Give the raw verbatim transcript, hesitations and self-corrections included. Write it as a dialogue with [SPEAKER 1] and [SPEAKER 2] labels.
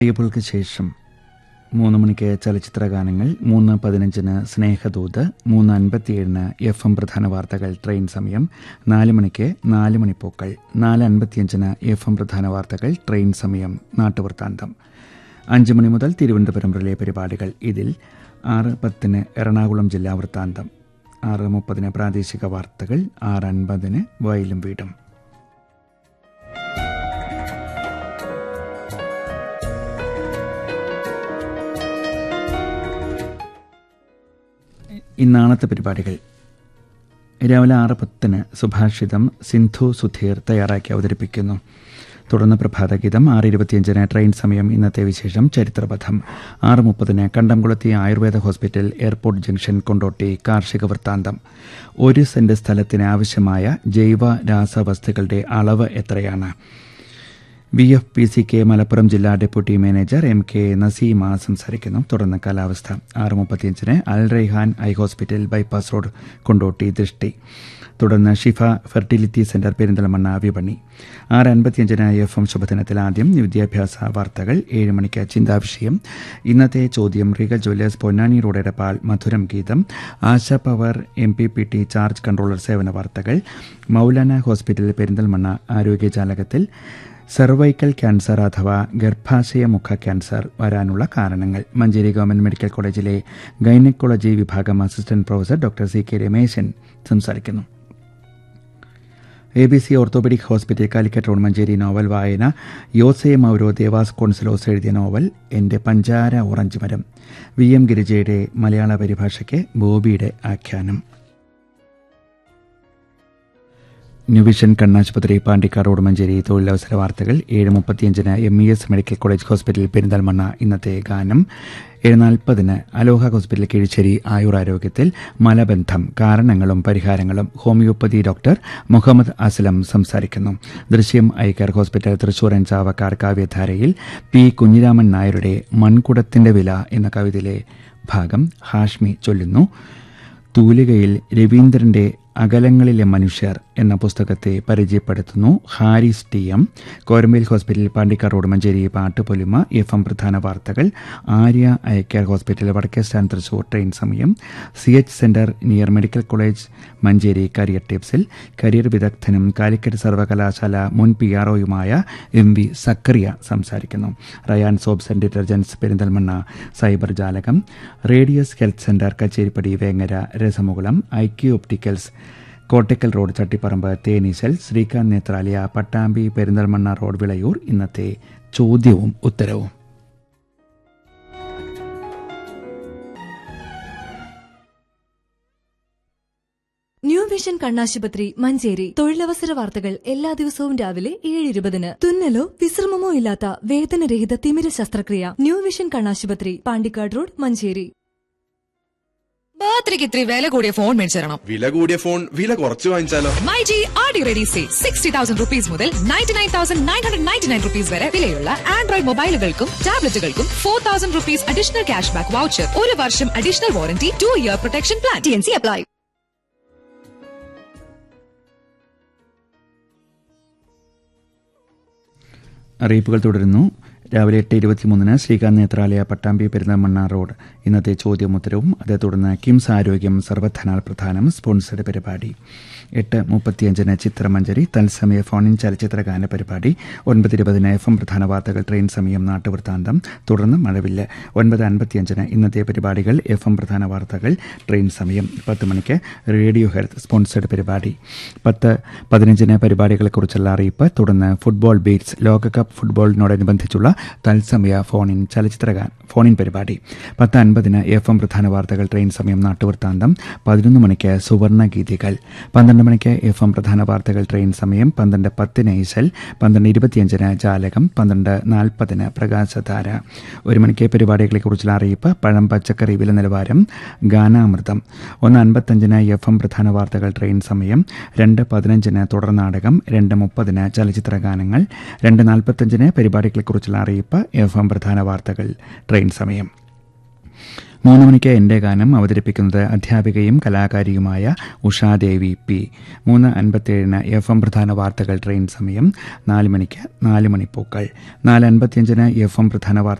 [SPEAKER 1] അറിയിപ്പുകൾക്ക് ശേഷം മൂന്ന് മണിക്ക് ചലച്ചിത്ര ഗാനങ്ങൾ, മൂന്ന് പതിനഞ്ചിന് സ്നേഹദൂത്, മൂന്ന് അൻപത്തിയേഴിന് എഫ് എം പ്രധാന വാർത്തകൾ ട്രെയിൻ സമയം, നാല് മണിക്ക് നാല് മണിപ്പൂക്കൾ, നാല് അൻപത്തിയഞ്ചിന് എഫ് എം പ്രധാന വാർത്തകൾ ട്രെയിൻ സമയം നാട്ടുവൃത്താന്തം. അഞ്ച് മണി മുതൽ തിരുവനന്തപുരം റിലേ പരിപാടികൾ. ഇതിൽ ആറ് പത്തിന് എറണാകുളം ജില്ലാ വൃത്താന്തം, ആറ് മുപ്പതിന് പ്രാദേശിക വാർത്തകൾ, ആറ് അൻപതിന് വയലും വീടും. ഇന്നാണത്തെ പരിപാടികൾ. രാവിലെ ആറ് പത്തിന് സുഭാഷിതം സിന്ധു സുധീർ തയ്യാറാക്കി അവതരിപ്പിക്കുന്നു. തുടർന്ന് പ്രഭാതഗീതം. ആറ് ഇരുപത്തിയഞ്ചിന് ട്രെയിൻ സമയം, ഇന്നത്തെ വിശേഷം, ചരിത്രപഥം. ആറ് മുപ്പതിന് കണ്ടംകുളത്തി Ayurveda hospital, airport junction, Kondotty കാർഷിക വൃത്താന്തം. ഒരു സെന്റ് സ്ഥലത്തിന് ആവശ്യമായ ജൈവ രാസവസ്തുക്കളുടെ അളവ് എത്രയാണ്? V F P C K Malappuram ജില്ലാ deputy manager M K Naseema സംസാരിക്കുന്നു. തുടർന്ന് കാലാവസ്ഥ. ആറ് മുപ്പത്തിയഞ്ചിന് അൽ Raihan eye hospital, bypass road, Kondotty ദൃഷ്ടി. തുടർന്ന് ഷിഫ ഫെർട്ടിലിറ്റി സെന്റർ, പെരിന്തൽമണ്ണ വിപണി. ആറ് അൻപത്തിയഞ്ചിന് എഫ് എം ശുഭദിനത്തിൽ ആദ്യം വിദ്യാഭ്യാസ വാർത്തകൾ. ഏഴ് മണിക്ക് ചിന്താവിഷയം. ഇന്നത്തെ ചോദ്യം, Regal Jewellers Ponnani road Edappal, മധുരം ഗീതം. ആശ power M P P T charge controller സേവന വാർത്തകൾ. Maulana hospital Perinthalmanna ആരോഗ്യജാലകത്തിൽ cervical cancer അഥവാ ഗർഭാശയമുഖ ക്യാൻസർ വരാനുള്ള കാരണങ്ങൾ. മഞ്ചേരി ഗവൺമെന്റ് മെഡിക്കൽ കോളേജിലെ ഗൈനക്കോളജി വിഭാഗം assistant professor doctor C K Rameshan സംസാരിക്കുന്നു. A B C orthopaedic hospital, Calicut road, Manjeri. Novel വായന. യോസെ മൗരോ ദേവാസ് കോൺസലോസ് എഴുതിയ നോവൽ എന്റെ പഞ്ചാര ഓറഞ്ച് മരം. വി എം ഗിരിജയുടെ മലയാള പരിഭാഷയ്ക്ക് ബോബിയുടെ ആഖ്യാനം. ന്യൂവിഷൻ കണ്ണാശുപത്രി, പാണ്ടിക്കാട് റോഡ്, മഞ്ചേരി. തൊഴിലവസര വാർത്തകൾ. ഏഴ് മുപ്പത്തിയഞ്ചിന് M E S medical college hospital, Perinthalmanna, ഇന്നത്തെ ഗാനം. ഏഴ് നാൽപ്പതിന് അലോഹ ഹോസ്പിറ്റൽ, കീഴ്ശ്ശേരി, ആയുരാരോഗ്യത്തിൽ മലബന്ധം, കാരണങ്ങളും പരിഹാരങ്ങളും. ഹോമിയോപ്പതി ഡോക്ടർ മുഹമ്മദ് അസ്ലം സംസാരിക്കുന്നു. ദൃശ്യം eye care hospital, Thrissur Chavakkad. കാവ്യധാരയിൽ P Kunhiraman നായരുടെ മൺകുടത്തിന്റെ വില എന്ന കവിതയിലെ ഭാഗം ഹാഷ്മി ചൊല്ലുന്നു. തൂലികയിൽ രവീന്ദ്രന്റെ അകലങ്ങളിലെ മനുഷ്യർ എന്ന പുസ്തകത്തെ പരിചയപ്പെടുത്തുന്നു Haris T M. Korambel hospital, Pandikkad road, Manjeri. Pattupolima. F M പ്രധാന വാർത്തകൾ. Arya eye care hospital, വടക്കേസ്റ്റാൻ, Thrissur. Train സമയം. C H centre near medical college, Manjeri. Career ടിപ്സിൽ career വിദഗ്ധനും Calicut സർവകലാശാല മുൻ P R ഒയുമായ M V Zacharia സംസാരിക്കുന്നു. Ryan soaps and detergents, Perinthalmanna. Cyber ജാലകം. Radius health centre, Kacheripadi, Vengara. രസമുകുളം. IQ opticals, Kottakkal road, Chattiparamba. തേനീശൽ. Srikanth Nethralaya, Pattambi, Perinthalmanna road, Vilayur. ഇന്നത്തെ ചോദ്യവും ഉത്തരവും.
[SPEAKER 2] ന്യൂ വിഷൻ കണ്ണാശുപത്രി, മഞ്ചേരി. തൊഴിലവസര വാർത്തകൾ എല്ലാ ദിവസവും രാവിലെ ഏഴ് ഇരുപതിന്. തുന്നലോ വിശ്രമമോ ഇല്ലാത്ത വേദനരഹിത തിമിര ശസ്ത്രക്രിയ. ന്യൂ വിഷൻ കണ്ണാശുപത്രി, പാണ്ടിക്കാട് റോഡ്, മഞ്ചേരി.
[SPEAKER 3] ബർത്ത്ഡേക്ക് ഇത്തിരി വില കൂടിയ ഫോൺ മേടിച്ചു തരണം.
[SPEAKER 4] വില കൂടിയ ഫോൺ വില കുറച്ച് വാങ്ങിച്ചാലോ?
[SPEAKER 3] മൈജി ആടി ready say sixty thousand rupees മുതൽ ninety nine thousand nine hundred ninety nine rupees വരെ വിലയുള്ള Android മൊബൈലുകൾക്കും ടാബ്ലറ്റുകൾക്കും four thousand rupees additional cash back voucher, ഒരു വർഷം additional warranty, two year protection plan. T N C apply.
[SPEAKER 1] അറിയിപ്പുകൾ തുടരുന്നു. രാവിലെ എട്ട് ഇരുപത്തിമൂന്നിന് ശ്രീകാന്ത് നേത്രാലയ, പട്ടാമ്പി, പെരിന്തൽമണ്ണ റോഡ്, ഇന്നത്തെ ചോദ്യം ഉത്തരവും. അതേ തുടർന്ന് കിംസ് ആരോഗ്യം സർവധനാൽ പ്രധാനം സ്പോൺസർഡ് പരിപാടി. എട്ട് മുപ്പത്തിയഞ്ചിന് ചിത്രമഞ്ജരി, തത്സമയ ഫോണിൻ ചലച്ചിത്ര ഗാന പരിപാടി. ഒൻപത് ഇരുപതിന് എഫ് എം പ്രധാന വാർത്തകൾ ട്രെയിൻ സമയം നാട്ടുവൃത്താന്തം. തുടർന്ന് മഴവില്ല്. ഒൻപത് അൻപത്തിയഞ്ചിന് ഇന്നത്തെ പരിപാടികൾ എഫ് എം പ്രധാന വാർത്തകൾ ട്രെയിൻ സമയം. പത്ത് മണിക്ക് റേഡിയോ ഹെൽത്ത് സ്പോൺസർഡ് പരിപാടി. പത്ത് പതിനഞ്ചിന് പരിപാടികളെക്കുറിച്ചുള്ള അറിയിപ്പ്. തുടർന്ന് ഫുട്ബോൾ ബീറ്റ്സ്, ലോകകപ്പ് ഫുട്ബോളിനോടനുബന്ധിച്ചുള്ള തത്സമയ ഫോണിൻ ചലച്ചിത്ര ഫോണിൻ പരിപാടി. പത്ത് അൻപതിന് എഫ് എം പ്രധാന വാർത്തകൾ ട്രെയിൻ സമയം നാട്ടുവൃത്താന്തം. പതിനൊന്ന് മണിക്ക് സുവർണ ഗീതികൾ. പന്ത്രണ്ട് മണിക്ക് എഫ് എം പ്രധാന വാർത്തകൾ ട്രെയിൻ സമയം. പന്ത്രണ്ട് പത്തിന് ഈശൽ. പന്ത്രണ്ട് ഇരുപത്തിയഞ്ചിന് ജാലകം. പന്ത്രണ്ട് നാൽപ്പതിന് പ്രകാശധാര. ഒരു മണിക്ക് പരിപാടികളെക്കുറിച്ചുള്ള അറിയിപ്പ്. പഴം പച്ചക്കറി വില നിലവാരം, ഗാനാമൃതം. ഒന്ന് അൻപത്തഞ്ചിന് എഫ് എം പ്രധാന വാർത്തകൾ ട്രെയിൻ സമയം. രണ്ട് പതിനഞ്ചിന് തുടർ നാടകം. രണ്ട് മുപ്പതിന് ചലച്ചിത്ര ഗാനങ്ങൾ. രണ്ട് നാൽപ്പത്തഞ്ചിന് പരിപാടികളെക്കുറിച്ചുള്ള അറിയിപ്പ്. എഫ് എം പ്രധാന വാർത്തകൾ ട്രെയിൻ സമയം. മൂന്ന് മണിക്ക് എൻ്റെ ഗാനം അവതരിപ്പിക്കുന്നത് അധ്യാപികയും കലാകാരിയുമായ ഉഷാദേവി പി. മൂന്ന് അൻപത്തിയേഴിന് എഫ് എം പ്രധാന വാർത്തകൾ ട്രെയിൻ സമയം. നാല് മണിക്ക് നാല് മണിപ്പൂക്കൾ. നാല് അൻപത്തിയഞ്ചിന് എഫ് എം പ്രധാന വാർത്തകൾ